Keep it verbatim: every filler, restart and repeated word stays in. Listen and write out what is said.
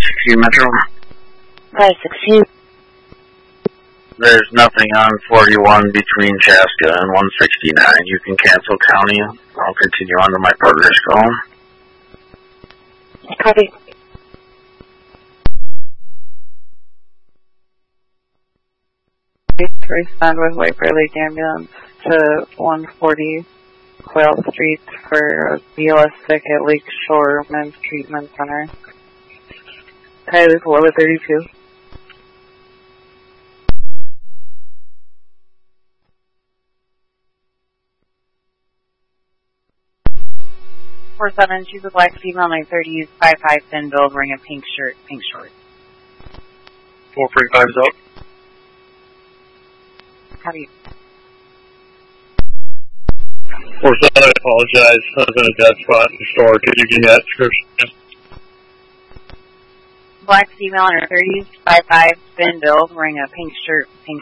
sixteen Metro. five sixteen. There's nothing on forty-one between Chaska and one sixty-nine. You can cancel county. I'll continue on to my partner's call. Copy. Respond with Wiper Lake Ambulance to one forty Quail Street for B L S sick at Lake Shore Men's Treatment Center. Tyler eleven thirty-two. four seven, she's a black female, nine thirties, five five, thin build, wearing a pink shirt, pink shorts. four forty-five is up. How do you? four seven, I apologize. I was in a dead spot in the store. Could you give me that description? Black female in her thirties, five five, thin build, wearing a pink shirt, pink